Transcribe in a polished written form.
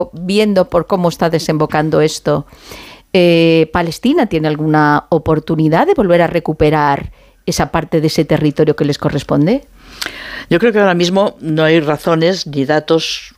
viendo por cómo está desembocando esto, ¿Palestina tiene alguna oportunidad de volver a recuperar esa parte de ese territorio que les corresponde? Yo creo que ahora mismo no hay razones ni datos